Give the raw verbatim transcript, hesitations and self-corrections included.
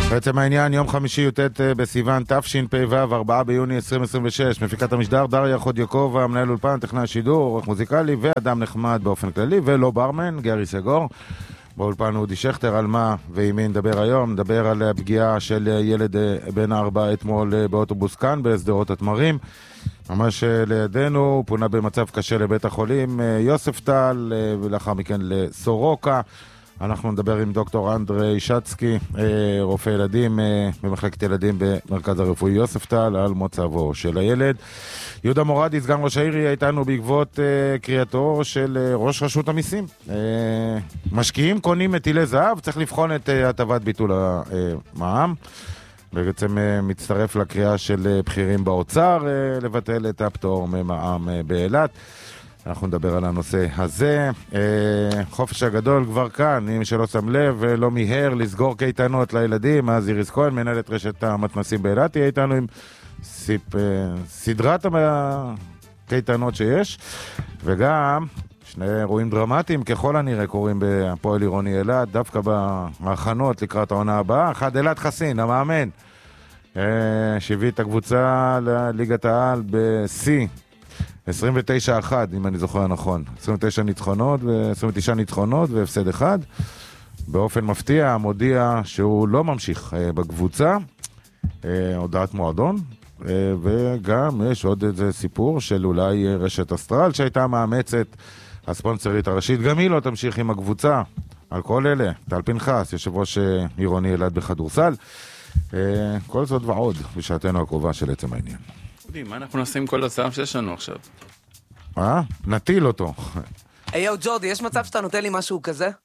בעצם העניין, יום חמישי י"ט בסיוון תשפ"ו, ארבעה ביוני עשרים עשרים ושש. מפיקת המשדר דריה חודיוקובה, מנהל אולפן, טכנאי השידור, עורך מוזיקלי ואדם נחמד באופן כללי, ולא ברמן, גרי סגור. באולפן אודי שכטר. על מה ועם מי נדבר היום? נדבר על הפגיעה של ילד בן ארבע אתמול באוטובוס כאן בשדרות התמרים, ממש לידינו. הוא פונה במצב קשה לבית החולים יוספטל ולאחר מכן לסורוקה. אנחנו נדבר עם דוקטור אנדרי שצקי, רופא ילדים במחלקת ילדים במרכז הרפואי יוספטל, על מצבו של הילד. יהודה מורדי, סגן ראש העיר, יהיה איתנו בעקבות קריאתו של ראש רשות המיסים. משקיעים קונים מטילי זהב, צריך לבחון את הטבת ביטול המע"מ. בעצם מצטרף לקריאה של בכירים באוצר לבטל את הפטור ממע"מ באילת. אנחנו נדבר על הנושא הזה. חופש הגדול כבר כאן, אם שלא שם לב ולא מיהר לסגור קייטנות לילדים. אז איריס כהן, מנהלת רשת המתנסים באילת, תהיה איתנו עם סיפ... סדרת הקייטנות שיש, וגם שני אירועים דרמטיים ככל הנראה קורים בהפועל עירוני אילת, דווקא בהכנות לקראת העונה הבאה. אחד, אלעד חסין, המאמן, שהביא את הקבוצה לליגת העל ב-C עשרים ותשע אחת, אם אני זוכר נכון. עשרים ותשע ניצחונות ו-עשרים ותשע ניצחונות והפסד אחד. באופן מפתיע מודיע שהוא לא ממשיך בקבוצה, הודעת מועדון, וגם יש עוד איזה סיפור של אולי רשת אסטרל שהייתה מאמצת, הספונסרית הראשית, גם היא לא תמשיך עם הקבוצה. על כל אלה, טל פנחס, יושב ראש עירוני אילת בכדורסל. כל זאת ועוד בשעתנו הקרובה של עצם העניין. מה אנחנו נעשה עם כל הזהב שיש לנו עכשיו? אה? נטיל אותו. היי, יו, ג'ורדי, יש מצב שאתה נותן לי משהו כזה?